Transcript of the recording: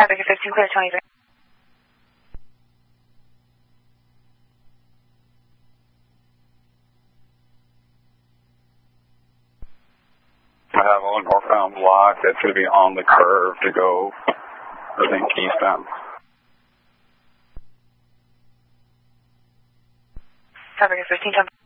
Tiebreaker 15, clear 23. I have a northbound block that's going to be on the curve to go, I think, eastbound. Tiebreaker 15,